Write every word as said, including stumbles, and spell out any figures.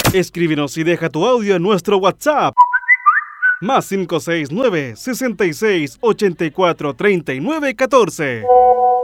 Escríbenos y deja tu audio en nuestro WhatsApp. Más cinco seis nueve, seis seis, ocho cuatro, tres nueve uno cuatro.